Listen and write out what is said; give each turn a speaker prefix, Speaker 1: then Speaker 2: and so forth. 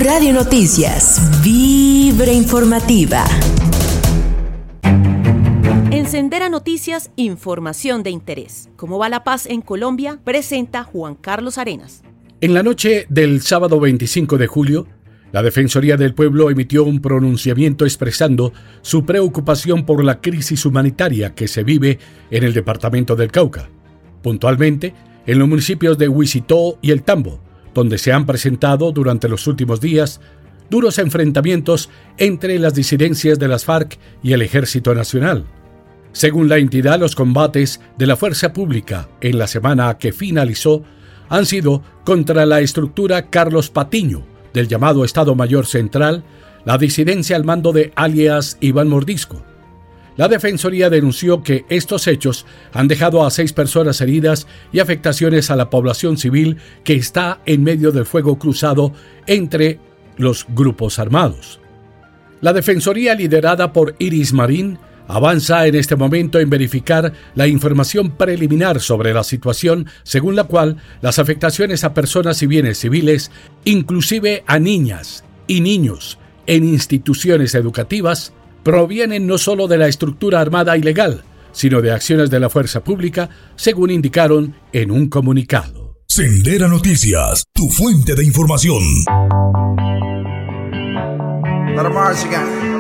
Speaker 1: Radio Noticias, Vibra Informativa.
Speaker 2: En Sendera Noticias, información de interés. ¿Cómo va la paz en Colombia? Presenta Juan Carlos Arenas.
Speaker 3: En la noche del sábado 25 de julio, la Defensoría del Pueblo emitió un pronunciamiento expresando su preocupación por la crisis humanitaria que se vive en el departamento del Cauca, puntualmente en los municipios de Huicitó y El Tambo, donde se han presentado durante los últimos días duros enfrentamientos entre las disidencias de las FARC y el Ejército Nacional. Según la entidad, los combates de la fuerza pública en la semana que finalizó han sido contra la estructura Carlos Patiño, del llamado Estado Mayor Central, la disidencia al mando de alias Iván Mordisco. La Defensoría denunció que estos hechos han dejado a 6 personas heridas y afectaciones a la población civil que está en medio del fuego cruzado entre los grupos armados. La Defensoría, liderada por Iris Marín, avanza en este momento en verificar la información preliminar sobre la situación, según la cual las afectaciones a personas y bienes civiles, inclusive a niñas y niños en instituciones educativas, provienen no solo de la estructura armada ilegal, sino de acciones de la fuerza pública, según indicaron en un comunicado.
Speaker 4: Sendera Noticias, tu fuente de información.